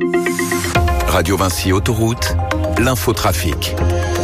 Radio Vinci Autoroute, l'infotrafic.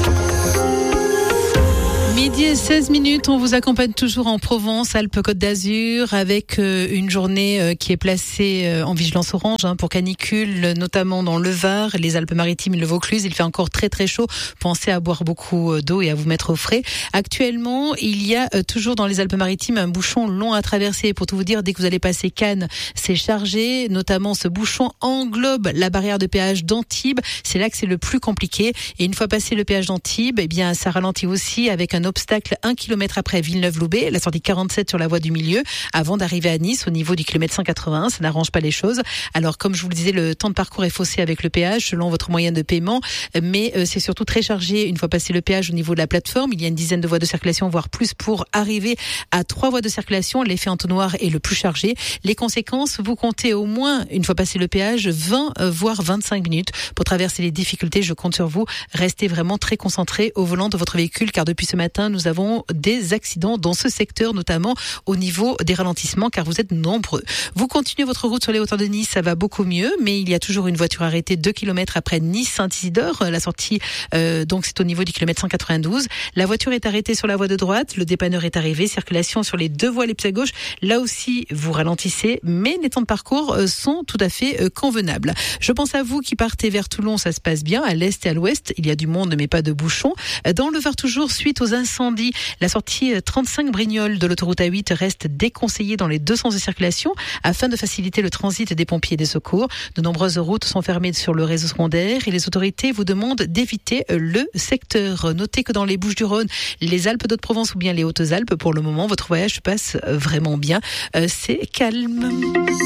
Midi et 16 minutes, on vous accompagne toujours en Provence, Alpes-Côte d'Azur, avec une journée qui est placée en vigilance orange pour canicule, notamment dans le Var, les Alpes-Maritimes et le Vaucluse. Il fait encore très très chaud. Pensez à boire beaucoup d'eau et à vous mettre au frais. Actuellement, il y a toujours dans les Alpes-Maritimes un bouchon long à traverser. Pour tout vous dire, dès que vous allez passer Cannes, c'est chargé. Notamment, ce bouchon englobe la barrière de péage d'Antibes. C'est là que c'est le plus compliqué. Et une fois passé le péage d'Antibes, eh bien, ça ralentit aussi avec un obstacle 1 km après Villeneuve-Loubet, la sortie 47 sur la voie du milieu, avant d'arriver à Nice au niveau du kilomètre 181. Ça n'arrange pas les choses. Alors, comme je vous le disais, le temps de parcours est faussé avec le péage selon votre moyen de paiement, mais c'est surtout très chargé une fois passé le péage au niveau de la plateforme. Il y a une dizaine de voies de circulation, voire plus, pour arriver à 3 voies de circulation. L'effet entonnoir est le plus chargé. Les conséquences, vous comptez au moins, une fois passé le péage, 20 voire 25 minutes pour traverser les difficultés. Je compte sur vous. Restez vraiment très concentrés au volant de votre véhicule, car depuis ce matin, nous avons des accidents dans ce secteur, notamment au niveau des ralentissements, car vous êtes nombreux. Vous continuez votre route sur les hauteurs de Nice, ça va beaucoup mieux, mais il y a toujours une voiture arrêtée 2 km après Nice-Saint-Isidore. La sortie, donc c'est au niveau du kilomètre 192. La voiture est arrêtée sur la voie de droite, le dépanneur est arrivé, circulation sur les deux voies les plus à gauche. Là aussi, vous ralentissez, mais les temps de parcours sont tout à fait convenables. Je pense à vous qui partez vers Toulon, ça se passe bien. À l'est et à l'ouest, il y a du monde, mais pas de bouchons. Dans le Var toujours, suite aux incendies, la sortie 35 Brignoles de l'autoroute A8 reste déconseillée dans les deux sens de circulation afin de faciliter le transit des pompiers et des secours. De nombreuses routes sont fermées sur le réseau secondaire et les autorités vous demandent d'éviter le secteur. Notez que dans les Bouches-du-Rhône, les Alpes-de-Haute-Provence ou bien les Hautes-Alpes, pour le moment, votre voyage se passe vraiment bien. C'est calme.